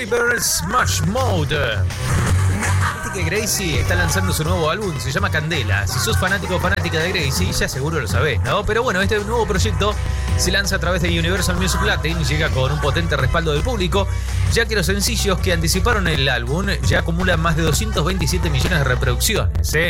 Universe Smash Mode. Viste que Gracie está lanzando su nuevo álbum, se llama Candela. Si sos fanático o fanática de Gracie, ya seguro lo sabés, ¿no? Pero bueno, este nuevo proyecto se lanza a través de Universal Music Latin y llega con un potente respaldo del público, ya que los sencillos que anticiparon el álbum ya acumulan más de 227 millones de reproducciones, ¿eh?